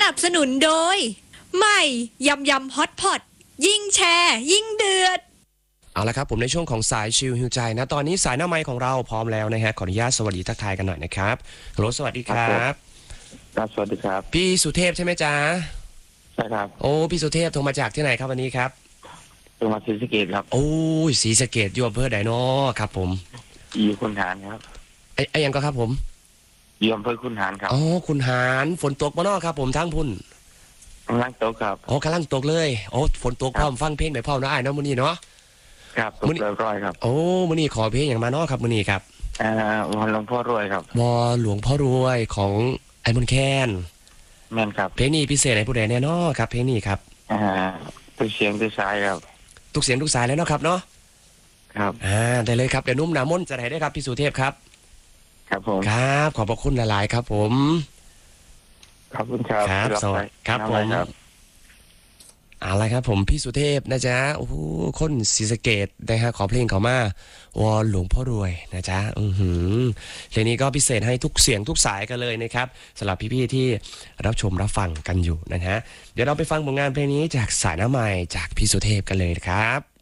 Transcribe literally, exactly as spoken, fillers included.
นับสนุนโดยใหม่ยำยำฮอตพอตยิ่งแชร์ยิ่งเดือดเอาละครับผมในช่วงของสายชิลฮิวใจนะตอนนี้สายหน้าไมค์ของเราพร้อมแล้วนะฮะขออนุญาตสวัสดีทักทายกันหน่อยนะครับฮัลโหลสวัสดีครับครับสวัสดีครับพี่สุเทพใช่ไหมจ๊ะใช่ครับโอ้พี่สุเทพโทรมาจากที่ไหนครับวันนี้ครับจังหวัดศรีสะเกษครับโอ้ยศรีสะเกษอยู่อำเภอใดน้อครับผมอยู่คุณหารครับไอ้ไอ้ยังก็ครับผมอยู่อำเภอคุณหารครับอ๋อคุณหารฝนตกมาน้อครับผมทั้งพุ่นกำลังตกครับอ๋อกำลังตกเลยโอ้ฝนตกพร้อมฟังเพลงไปพร้อมนะไอ้น้องมื้อนี้เนาะครับตกเรียบร้อยครับโอ้มื้อนี้ขอเพลงอย่างมาเนาะครับมื้อนี้ครับอ่าวันหลวงพ่อรวยครับวอหลวงพ่อรวยของไอ้มนแคนแม่นครับเพลงนี้พิเศษให้ผู้ใดแน่นอนครับเพลงนี้ครับอ่าตุกเสียงตุกสายครับทุกเสียงทุกสายแล้วเนาะครับเนาะครับอ่าได้เลยครับเดี๋ยวนุ่มหนามนจะไหนได้ครับพี่สุเทพครับครับผมครับขอบพระคุณหลายๆครับผมขอบคุณครับครับสวัสดีครับผมเอาละครับผมพี่สุเทพนะจ๊ะโอ้โหคนศรีสะเกษนะฮะขอเพลงเขามาวอหลวงพ่อรวยนะจ๊ะอือหือเพลงนี้ก็พิเศษให้ทุกเสียงทุกสายกันเลยนะครับสำหรับพี่ๆที่รับชมรับฟังกันอยู่นะฮะเดี๋ยวเราไปฟังผลงานเพลงนี้จากสายหน้าใหม่จากพี่สุเทพกันเลยครับ